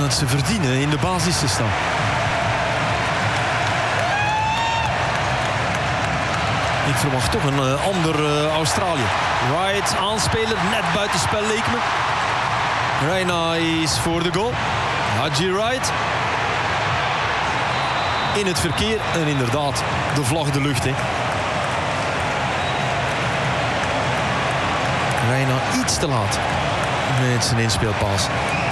dat ze verdienen in de basis te staan. Ik verwacht toch een ander Australië. Wright aanspelen, net buitenspel leek me. Reina is voor de goal. Haji Wright. In het verkeer en inderdaad de vlag de lucht in. Reina iets te laat met zijn inspeelpaas.